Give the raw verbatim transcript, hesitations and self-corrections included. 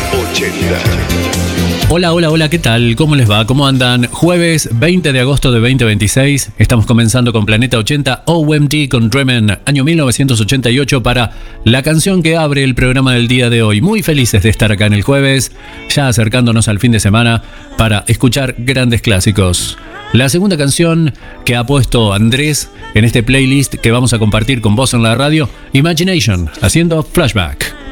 ochenta. Hola, hola, hola, ¿qué tal? ¿Cómo les va? ¿Cómo andan? Jueves veinte de agosto de veinte veintiséis. Estamos comenzando con Planeta ochenta O M D con Dremen, año mil novecientos ochenta y ocho, para la canción que abre el programa del día de hoy. Muy felices de estar acá en el jueves, ya acercándonos al fin de semana para escuchar grandes clásicos. La segunda canción que ha puesto Andrés en este playlist que vamos a compartir con vos en la radio, Imagination, haciendo Flashback.